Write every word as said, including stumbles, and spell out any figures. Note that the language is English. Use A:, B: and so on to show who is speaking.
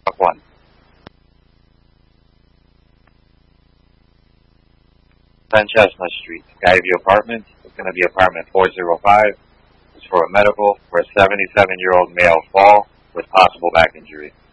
A: One. ten Chestnut Street, Skyview Apartments. It's going to be apartment four oh five. It's for a medical for a seventy-seven-year-old male fall with possible back injury.